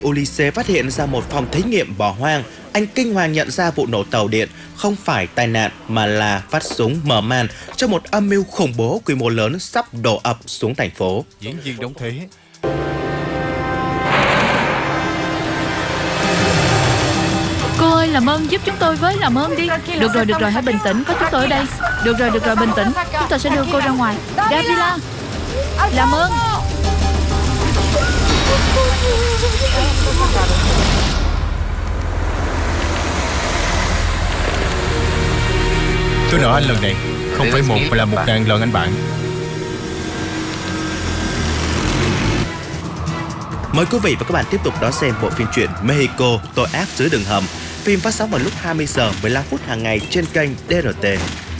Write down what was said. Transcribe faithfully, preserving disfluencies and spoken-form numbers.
Ulysses phát hiện ra một phòng thí nghiệm bỏ hoang. Anh kinh hoàng nhận ra vụ nổ tàu điện không phải tai nạn mà là phát súng mở màn cho một âm mưu khủng bố quy mô lớn sắp đổ ập xuống thành phố. Diễn viên đóng thế. Cô ơi, làm ơn giúp chúng tôi với, làm ơn đi. Được rồi, được rồi, hãy bình tĩnh, có chúng tôi ở đây. Được rồi, được rồi, bình tĩnh. Chúng tôi sẽ đưa cô ra ngoài. Gabriela, làm ơn. Tôi nợ anh lần này không phải một mà là một ngàn lần anh bạn. Mời quý vị và các bạn tiếp tục đón xem bộ phim truyện Mexico tội ác dưới đường hầm. Phim phát sóng vào lúc hai mươi giờ mười lăm phút hàng ngày trên kênh đê rờ tê.